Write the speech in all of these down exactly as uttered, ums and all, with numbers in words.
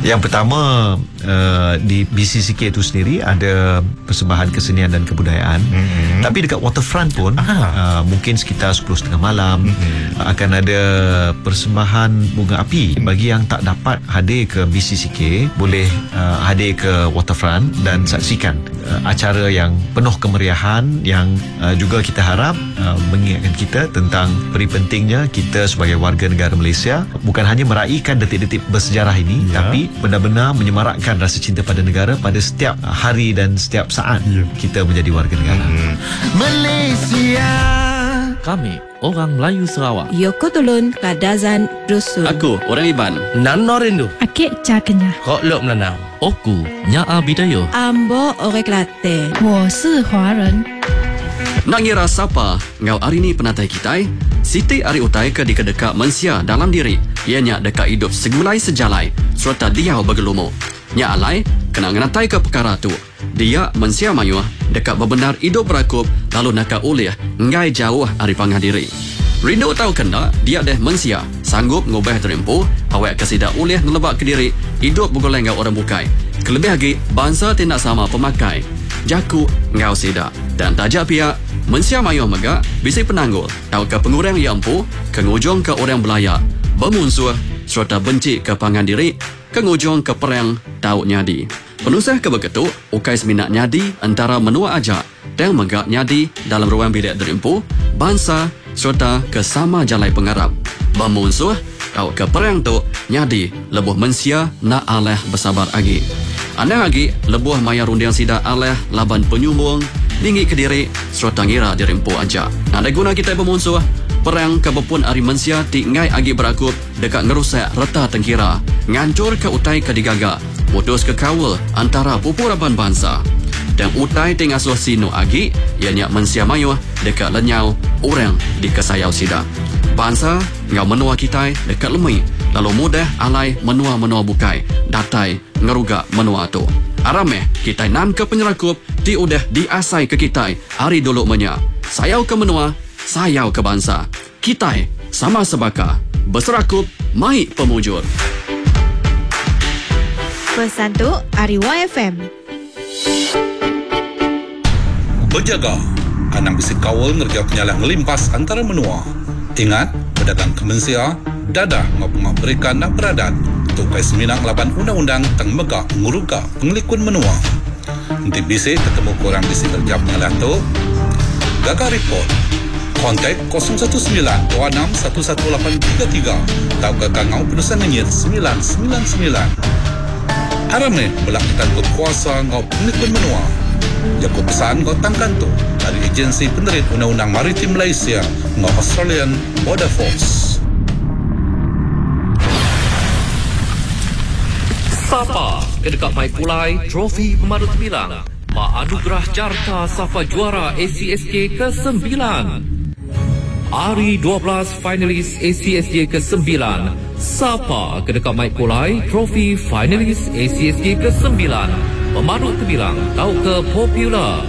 Yang pertama, uh, di B C C K itu sendiri ada persembahan kesenian dan kebudayaan. Mm-hmm. Tapi dekat waterfront pun uh, mungkin sekitar sepuluh tiga puluh malam mm-hmm. akan ada persembahan bunga api. Bagi yang tak dapat hadir ke B C C K, boleh uh, hadir ke waterfront dan saksikan uh, acara yang penuh kemeriahan yang uh, juga kita harap uh, mengingatkan kita tentang peri pentingnya kita sebagai warga negara Malaysia bukan hanya meraihkan detik-detik bersejarah ini, ya, tapi benar-benar menyemarakkan rasa cinta pada negara pada setiap hari dan setiap saat, ya, kita menjadi warga negara. Hmm. Malaysia. Kami orang Melayu Sarawak. Yoko Tolun Kadazan Dusun. Aku orang Iban. Nano Rindu. Akik Cakenya. Kok Lok Melanau. Oku Nyaa Bidayo. Ambo Orang Kelantan. 我是华人。 Nak ngira siapa ngau hari ni penatai kita? Siti ari utai ke di kedeka mensia dalam diri. Ianya dekat hidup segulai sejalai serta dia bergelumu. Nya alai kena ngenatai ke perkara tu. Dia mensia mayuh dekat bebenar hidup berakup lalu nak ulih ngai jauh ari pangah diri. Rindu tahu kena dia deh mensia sanggup ngubah terimpu awak kesida ulih ngelebak ke diri hidup bergoleng ngau orang bukai. Kelebih lagi bangsa tidak sama pemakai. Jaku ngau sida dan tajak pihak mensia mayuh megak bisi penanggul tahu ke pengurang yang empu kengujung ke orang belayak bermunsuh serta benci ke pangan diri kengujung ke perang tahu nyadi penusah ke begitu ukai seminat nyadi antara menua ajak dan megak nyadi dalam ruang bilik derimpu bangsa serta ke sama jalai pengarap bermunsuh tahu ke perang tu nyadi lebuh mensia nak aleh bersabar lagi anda lagi lebuh maya rundiang sida aleh laban penyumbung tinggi ke diri serta ngira dirimpu aja. Ada guna kita bermusuh perang kebepun ari mensia tingai agi berakup dekat ngerusak reta tengkira ngancur ke utai ke digaga putus ke kawal antara pupuraban bangsa dan utai tingasuh sino agi ianya mensia mayuh dekat lenyau orang di kesayau sida bangsa ngau menua kita dekat lemui lalu mudah alai menua-menua bukai datai ngeruga menua tu arameh kita nam ke penyerakup di udah diasai ke kita hari dulu menya sayau ke menua sayau ke bangsa kita sama sebaka berserakup mai pemujur Pesan tu Ari Y F M. Berjaga anang bisi kawal ngerja penyalah ngelimpas antara menua. Ingat pedagang kemensia dadah ngap-ngap berikan nak beradat tukai seminang laban undang-undang tang megak nguruga pengelikun menua. Nanti bisi ketemu korang bisi kerja penyalah tu gagal report kontak kosong satu sembilan dua enam satu satu lapan tiga tiga atau gagal ngau penulisan ngenyit sembilan sembilan sembilan. Arameh melakukan kuasa ngau pengelikun menua. Jaku pesan ngau tangkan tu dari agensi penerit Undang-Undang Maritim Malaysia ngau Australian Border Force. Sapa kedekat Mai Kulai Trofi Pemadut Sembilan Pak Anugerah Carta Safa Juara A C S K ke sembilan. Hari dua belas finalis A C S K ke sembilan. Sapa kedekat Mai Kulai Trofi finalis A C S K ke sembilan. Pemadut Tebilang tahu ke popular.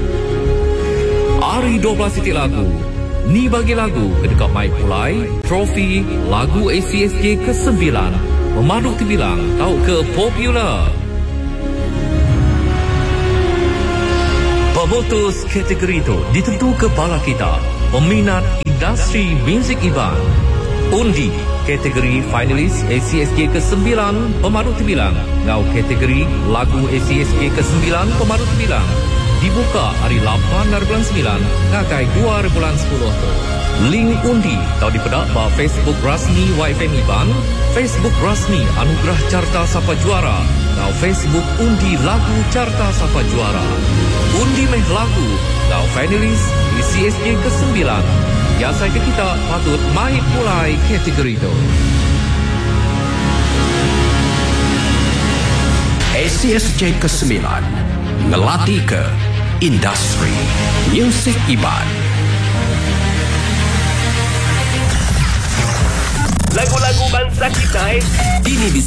Hari dua belas titik lagu. Ni bagi lagu kedekat Mai Kulai Trofi lagu A C S K ke sembilan. Pemadut Tebilang tahu ke popular. Pemutus kategori itu ditentu kepala kita, peminat industri muzik Iban. Undi kategori finalis A C S K ke sembilan Pemadut Tebilang. Ngau kategori lagu A C S K ke sembilan Pemadut Tebilang. Dibuka hari lapan bulan sembilan ngakai dua bulan sepuluh tu. Link undi tahu dipedak ba Facebook rasmi Y F M Iban, Facebook rasmi Anugerah Carta Sapa Juara, ngau Facebook undi lagu Carta Sapa Juara. Undi meh lagu ngau finalis A C S K ke sembilan. Ya saya ke kita patut mai mulai kategori itu. A C S K ke sembilan ngelatih ke industri muzik Iban. Lagu-lagu bangsa kita ini